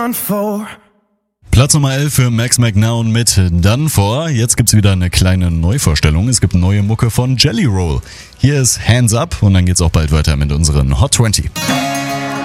done for. Platz Nummer 11 für Max McNown mit Done For. Jetzt gibt's wieder eine kleine Neuvorstellung. Es gibt neue Mucke von Jelly Roll. Hier ist Hands Up und dann geht's auch bald weiter mit unseren Hot 20.